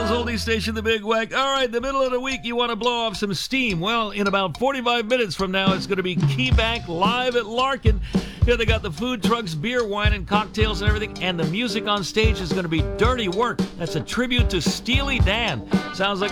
Toronto's oldie station, The Big Wack. All right, the middle of the week, you want to blow off some steam. Well, in about 45 minutes from now, it's going to be KeyBank live at Larkin. Here they got the food trucks, beer, wine, and cocktails and everything. And the music on stage is going to be Dirty Work. That's a tribute to Steely Dan. Sounds like